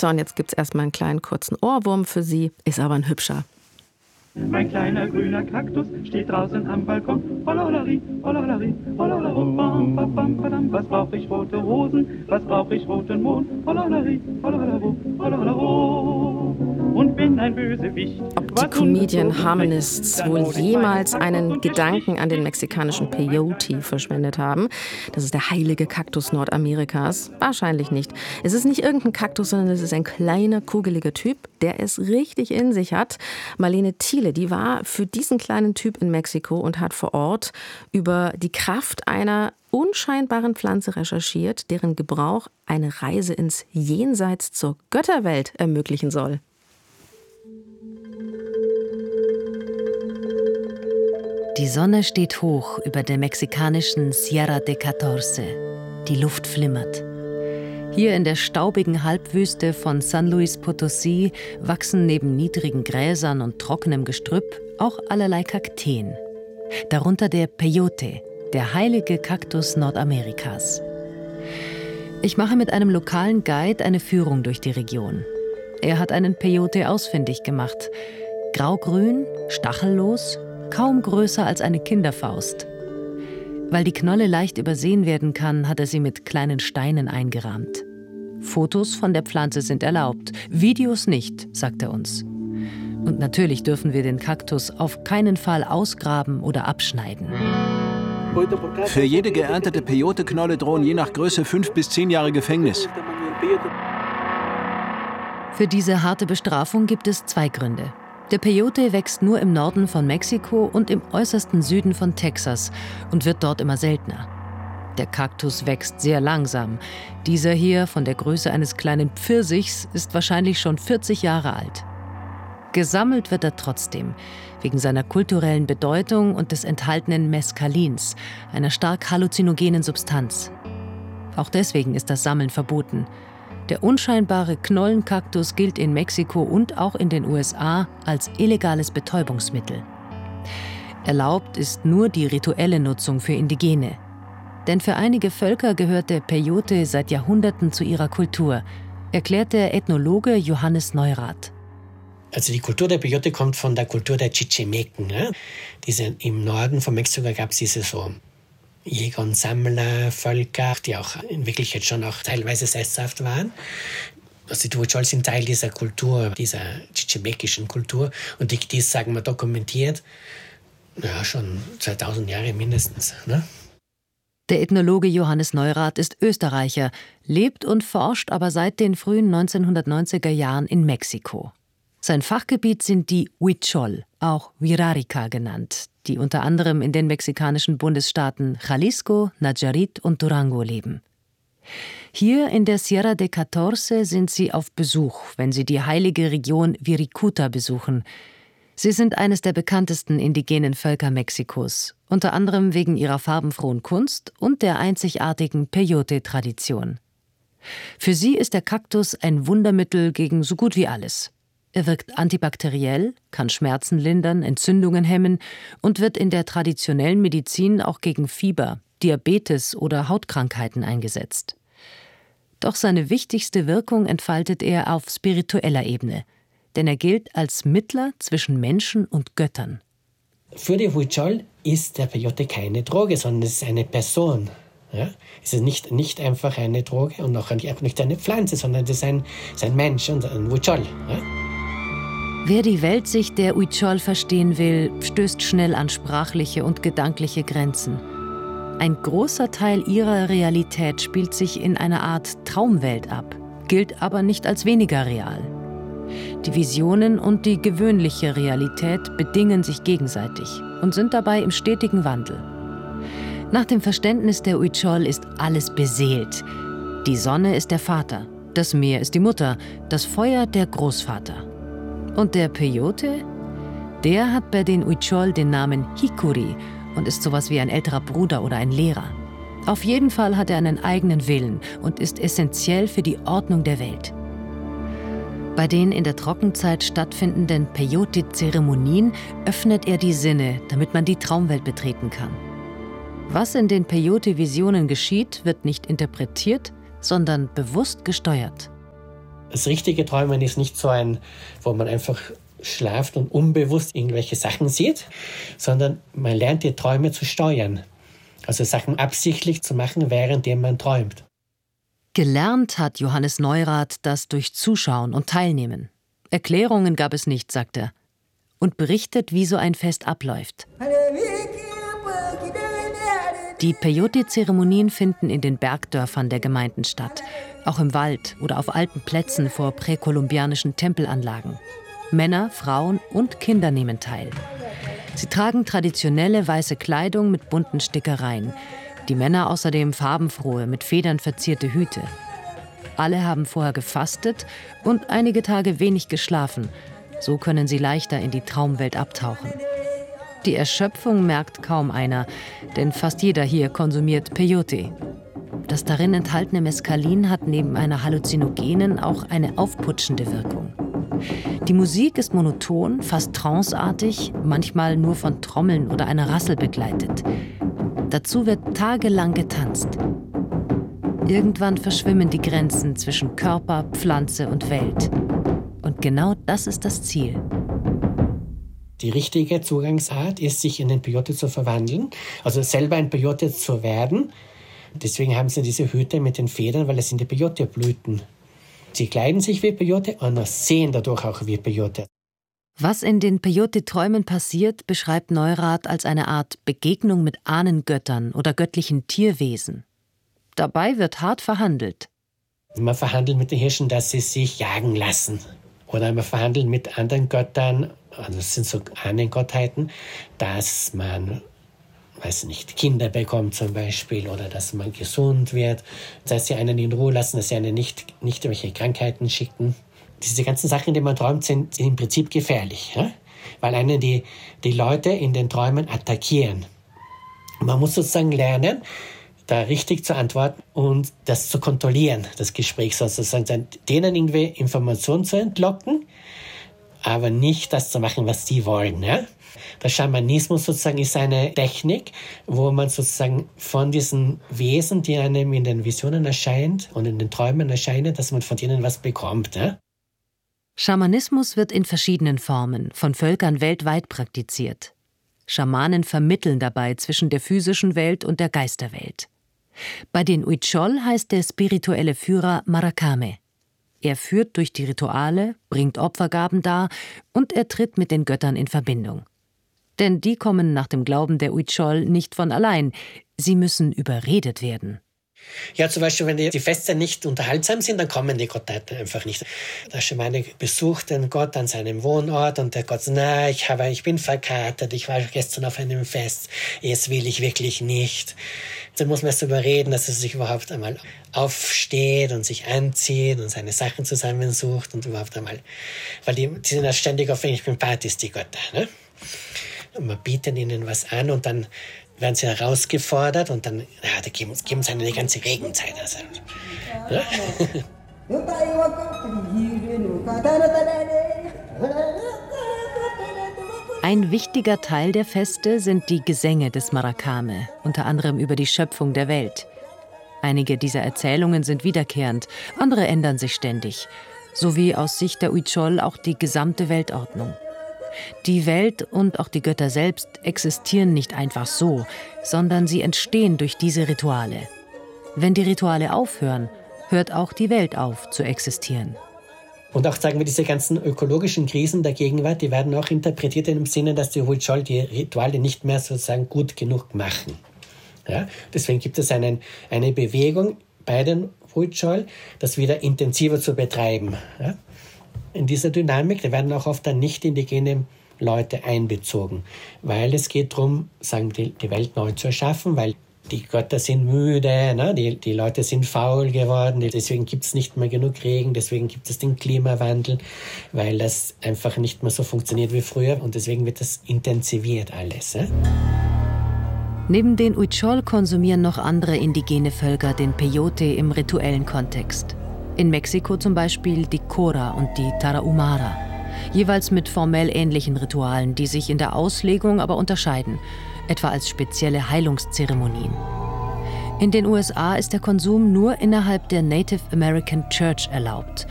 So, und jetzt gibt's erstmal einen kleinen kurzen Ohrwurm für Sie, ist aber ein hübscher. Mein kleiner grüner Kaktus steht draußen am Balkon. Hollolari, hollolari, hollolaro, bam, bam, bam, badam. Was brauch ich rote Rosen, was brauch ich roten Mohn? Hollolari, hollolaro, hollolaro. Und bin ein Bösewicht. Ob die Comedian Harmonists wohl jemals einen Gedanken an den mexikanischen Peyote verschwendet haben? Das ist der heilige Kaktus Nordamerikas? Wahrscheinlich nicht. Es ist nicht irgendein Kaktus, sondern es ist ein kleiner, kugeliger Typ, der es richtig in sich hat. Marlene Thiele, die war für diesen kleinen Typ in Mexiko und hat vor Ort über die Kraft einer unscheinbaren Pflanze recherchiert, deren Gebrauch eine Reise ins Jenseits zur Götterwelt ermöglichen soll. Die Sonne steht hoch über der mexikanischen Sierra de Catorce. Die Luft flimmert. Hier in der staubigen Halbwüste von San Luis Potosí wachsen neben niedrigen Gräsern und trockenem Gestrüpp auch allerlei Kakteen. Darunter der Peyote, der heilige Kaktus Nordamerikas. Ich mache mit einem lokalen Guide eine Führung durch die Region. Er hat einen Peyote ausfindig gemacht. Graugrün, stachellos, kaum größer als eine Kinderfaust. Weil die Knolle leicht übersehen werden kann, hat er sie mit kleinen Steinen eingerahmt. Fotos von der Pflanze sind erlaubt, Videos nicht, sagt er uns. Und natürlich dürfen wir den Kaktus auf keinen Fall ausgraben oder abschneiden. Für jede geerntete Peyote-Knolle drohen je nach Größe 5 bis 10 Jahre Gefängnis. Für diese harte Bestrafung gibt es 2 Gründe. Der Peyote wächst nur im Norden von Mexiko und im äußersten Süden von Texas und wird dort immer seltener. Der Kaktus wächst sehr langsam. Dieser hier, von der Größe eines kleinen Pfirsichs, ist wahrscheinlich schon 40 Jahre alt. Gesammelt wird er trotzdem, wegen seiner kulturellen Bedeutung und des enthaltenen Mescalins, einer stark halluzinogenen Substanz. Auch deswegen ist das Sammeln verboten. Der unscheinbare Knollenkaktus gilt in Mexiko und auch in den USA als illegales Betäubungsmittel. Erlaubt ist nur die rituelle Nutzung für Indigene. Denn für einige Völker gehört der Peyote seit Jahrhunderten zu ihrer Kultur, erklärt der Ethnologe Johannes Neurath. Also die Kultur der Peyote kommt von der Kultur der Chichimeken. Ja? Im Norden von Mexiko gab es diese so Jäger- und Sammlervölker, die auch in Wirklichkeit schon auch teilweise sesshaft waren. Also die Huichol sind Teil dieser Kultur, dieser chichimekischen Kultur. Und die ist, sagen wir, dokumentiert, ja, schon 2000 Jahre mindestens. Ne? Der Ethnologe Johannes Neurath ist Österreicher, lebt und forscht aber seit den frühen 1990er Jahren in Mexiko. Sein Fachgebiet sind die Huichol, auch Wixárika genannt, die unter anderem in den mexikanischen Bundesstaaten Jalisco, Nayarit und Durango leben. Hier in der Sierra de Catorce sind sie auf Besuch, wenn sie die heilige Region Wirikuta besuchen. Sie sind eines der bekanntesten indigenen Völker Mexikos, unter anderem wegen ihrer farbenfrohen Kunst und der einzigartigen Peyote-Tradition. Für sie ist der Kaktus ein Wundermittel gegen so gut wie alles. Er wirkt antibakteriell, kann Schmerzen lindern, Entzündungen hemmen und wird in der traditionellen Medizin auch gegen Fieber, Diabetes oder Hautkrankheiten eingesetzt. Doch seine wichtigste Wirkung entfaltet er auf spiritueller Ebene, denn er gilt als Mittler zwischen Menschen und Göttern. Für die Huichol ist der Peyote keine Droge, sondern es ist eine Person. Ja? Es ist nicht einfach eine Droge und auch nicht eine Pflanze, sondern es ist ein Mensch und ein Huichol. Ja? Wer die Weltsicht der Huichol verstehen will, stößt schnell an sprachliche und gedankliche Grenzen. Ein großer Teil ihrer Realität spielt sich in einer Art Traumwelt ab, gilt aber nicht als weniger real. Die Visionen und die gewöhnliche Realität bedingen sich gegenseitig und sind dabei im stetigen Wandel. Nach dem Verständnis der Huichol ist alles beseelt. Die Sonne ist der Vater, das Meer ist die Mutter, das Feuer der Großvater. Und der Peyote? Der hat bei den Huichol den Namen Hikuri und ist sowas wie ein älterer Bruder oder ein Lehrer. Auf jeden Fall hat er einen eigenen Willen und ist essentiell für die Ordnung der Welt. Bei den in der Trockenzeit stattfindenden Peyote-Zeremonien öffnet er die Sinne, damit man die Traumwelt betreten kann. Was in den Peyote-Visionen geschieht, wird nicht interpretiert, sondern bewusst gesteuert. Das richtige Träumen ist nicht so ein, wo man einfach schlaft und unbewusst irgendwelche Sachen sieht, sondern man lernt die Träume zu steuern. Also Sachen absichtlich zu machen, währenddem man träumt. Gelernt hat Johannes Neurath das durch Zuschauen und Teilnehmen. Erklärungen gab es nicht, sagt er. Und berichtet, wie so ein Fest abläuft. Die Peyote-Zeremonien finden in den Bergdörfern der Gemeinden statt. Auch im Wald oder auf alten Plätzen vor präkolumbianischen Tempelanlagen. Männer, Frauen und Kinder nehmen teil. Sie tragen traditionelle weiße Kleidung mit bunten Stickereien. Die Männer außerdem farbenfrohe, mit Federn verzierte Hüte. Alle haben vorher gefastet und einige Tage wenig geschlafen. So können sie leichter in die Traumwelt abtauchen. Die Erschöpfung merkt kaum einer, denn fast jeder hier konsumiert Peyote. Das darin enthaltene Mescalin hat neben einer halluzinogenen auch eine aufputschende Wirkung. Die Musik ist monoton, fast tranceartig, manchmal nur von Trommeln oder einer Rassel begleitet. Dazu wird tagelang getanzt. Irgendwann verschwimmen die Grenzen zwischen Körper, Pflanze und Welt. Und genau das ist das Ziel. Die richtige Zugangsart ist, sich in den Peyote zu verwandeln, also selber ein Peyote zu werden. Deswegen haben sie diese Hüte mit den Federn, weil es sind die Peyote-Blüten. Sie kleiden sich wie Peyote und sehen dadurch auch wie Peyote. Was in den Peyote-Träumen passiert, beschreibt Neurath als eine Art Begegnung mit Ahnengöttern oder göttlichen Tierwesen. Dabei wird hart verhandelt. Man verhandelt mit den Hirschen, dass sie sich jagen lassen. Oder man verhandelt mit anderen Göttern, also das sind so Ahnengottheiten, dass man, weiß nicht, Kinder bekommt zum Beispiel oder dass man gesund wird. Das heißt, sie einen in Ruhe lassen, dass sie einen nicht irgendwelche Krankheiten schicken. Diese ganzen Sachen, die man träumt, sind im Prinzip gefährlich, ja? Weil einen die Leute in den Träumen attackieren. Man muss sozusagen lernen, da richtig zu antworten und das zu kontrollieren, das Gespräch sozusagen, denen irgendwie Informationen zu entlocken, aber nicht das zu machen, was sie wollen. Ja? Der Schamanismus sozusagen ist eine Technik, wo man sozusagen von diesen Wesen, die einem in den Visionen erscheint und in den Träumen erscheinen, dass man von denen was bekommt. Ja? Schamanismus wird in verschiedenen Formen von Völkern weltweit praktiziert. Schamanen vermitteln dabei zwischen der physischen Welt und der Geisterwelt. Bei den Huichol heißt der spirituelle Führer Maracame. Er führt durch die Rituale, bringt Opfergaben dar und er tritt mit den Göttern in Verbindung. Denn die kommen nach dem Glauben der Huichol nicht von allein, sie müssen überredet werden. Ja, zum Beispiel, wenn die Feste nicht unterhaltsam sind, dann kommen die Gottheiten einfach nicht. Der Schamane besucht den Gott an seinem Wohnort und der Gott sagt, ich bin verkatert, ich war gestern auf einem Fest, jetzt will ich wirklich nicht. Dann muss man erst überreden, dass er sich überhaupt einmal aufsteht und sich anzieht und seine Sachen zusammensucht und überhaupt einmal, weil die sind ja ständig auf irgendwelchen Partys, die Götter, ne? Und man bietet ihnen was an und dann werden sie herausgefordert und dann da geben sie eine ganze Regenzeit. Also, ja? Ein wichtiger Teil der Feste sind die Gesänge des Maracame, unter anderem über die Schöpfung der Welt. Einige dieser Erzählungen sind wiederkehrend, andere ändern sich ständig, sowie aus Sicht der Huichol auch die gesamte Weltordnung. Die Welt und auch die Götter selbst existieren nicht einfach so, sondern sie entstehen durch diese Rituale. Wenn die Rituale aufhören, hört auch die Welt auf zu existieren. Und auch, sagen wir, diese ganzen ökologischen Krisen der Gegenwart, die werden auch interpretiert in dem Sinne, dass die Huichol die Rituale nicht mehr sozusagen gut genug machen. Ja? Deswegen gibt es eine Bewegung bei den Huichol, das wieder intensiver zu betreiben. Ja? In dieser Dynamik, da werden auch oft dann nicht indigene Leute einbezogen, weil es geht darum, die Welt neu zu erschaffen, weil die Götter sind müde, ne? Die Leute sind faul geworden, deswegen gibt es nicht mehr genug Regen, deswegen gibt es den Klimawandel, weil das einfach nicht mehr so funktioniert wie früher und deswegen wird das intensiviert alles. Neben den Huichol konsumieren noch andere indigene Völker den Peyote im rituellen Kontext. In Mexiko zum Beispiel die Cora und die Tarahumara, jeweils mit formell ähnlichen Ritualen, die sich in der Auslegung aber unterscheiden, etwa als spezielle Heilungszeremonien. In den USA ist der Konsum nur innerhalb der Native American Church erlaubt,